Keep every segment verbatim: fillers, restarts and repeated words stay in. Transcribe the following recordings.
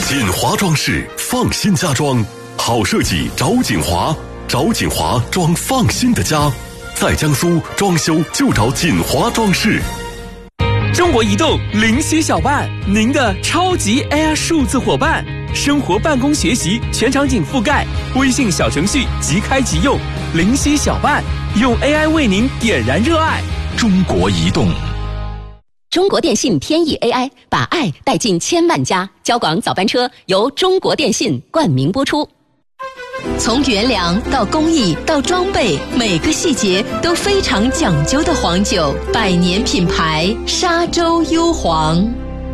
锦华装饰放心家装，好设计找锦华，找锦华装放心的家，在江苏装修就找锦华装饰。 中国移动灵犀小办，您的超级 A I 数字伙伴，生活办公学习全场景覆盖，微信小程序即开即用，灵犀小办，用 A I 为您点燃热爱。 中国移动。 中国电信天翼 A I 把爱带进千万家，交广早班车由中国电信冠名播出。 从原粮到工艺到装备，每个细节都非常讲究的黄酒，百年品牌沙洲幽黄。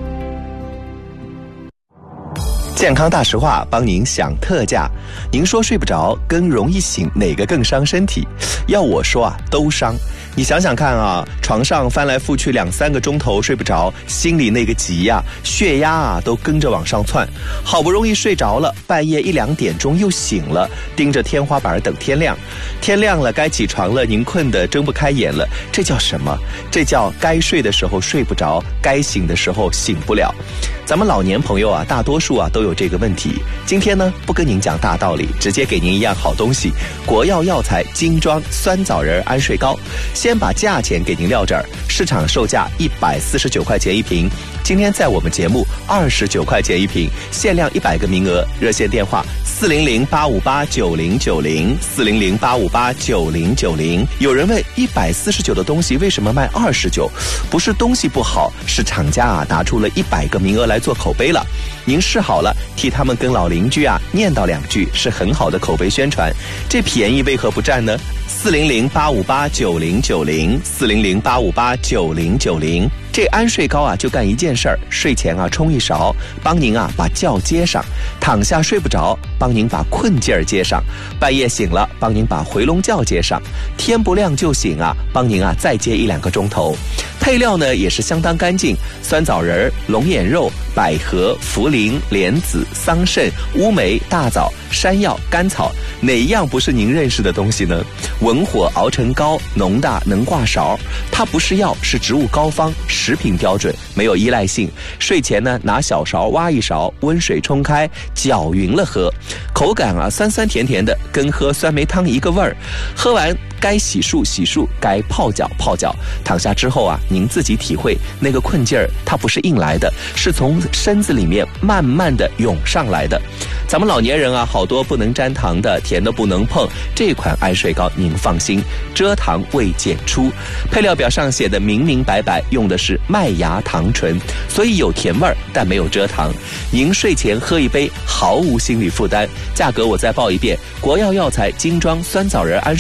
健康大实话帮您享特价。您说睡不着跟容易醒哪个更伤身体？要我说啊，都伤。你想想看啊，床上翻来覆去两三个钟头睡不着，心里那个急呀、啊，血压啊都跟着往上窜。好不容易睡着了，半夜一两点钟又醒了，盯着天花板等天亮。天亮了，该起床了，您困得睁不开眼了，这叫什么？这叫该睡的时候睡不着，该醒的时候醒不了。咱们老年朋友啊，大多数啊都有这个问题。今天呢，不跟您讲大道理，直接给您一样好东西——国药药材精装酸枣仁安睡膏。先把价钱给您撂这儿，市场售价一百四十九块钱一瓶，今天在我们节目二十九块钱一瓶，限量一百个名额。热线电话四零零八五八九零九零四零零八五八九零九零。有人问，一百四十九的东西为什么卖二十九？不是东西不好，是厂家啊拿出了一百个名额来做口碑了。您试好了，替他们跟老邻居啊念叨两句，是很好的口碑宣传。这便宜为何不占呢？四零零八五八九零九零四零零八五八九零九零。这安睡膏啊，就干一件事儿，睡前啊冲一勺，帮您啊把觉接上；躺下睡不着，帮您把困劲儿接上；半夜醒了，帮您把回笼觉接上；天不亮就醒啊，帮您啊再接一两个钟头。配料呢也是相当干净，酸枣仁、龙眼肉、百合、茯苓、莲子、桑葚、乌梅、大枣、山药、甘草，哪一样不是您认识的东西呢？文火熬成膏，浓大能挂勺，它不是药，是植物膏方，食品标准，没有依赖性。睡前呢，拿小勺挖一勺，温水冲开，搅匀了喝，口感啊酸酸甜甜的，跟喝酸梅汤一个味儿。喝完该洗漱洗漱，该泡脚泡脚。躺下之后啊，您自己体会那个困劲儿，它不是硬来的，是从身子里面慢慢的涌上来的。咱们老年人啊，好多不能沾糖的，甜的不能碰。这款安睡膏您放心，蔗糖未检出。配料表上写的明明白白，用的是麦芽糖醇，所以有甜味儿，但没有蔗糖。您睡前喝一杯，毫无心理负担。价格我再报一遍：国药药材精装酸枣仁安